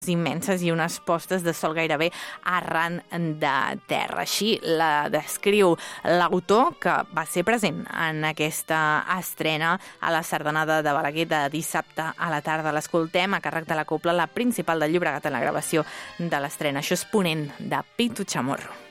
immenses i unes postes de sol gairebé arran de terra. Així la descriu l'autor, que va ser present en aquesta estrena a la Sardanada de Balaguer de dissabte a la tarda. L'escoltem a càrrec de la cobla La Principal del Llobregat en la gravació de l'estrena. Això és Ponent, de Pitu Chamorro.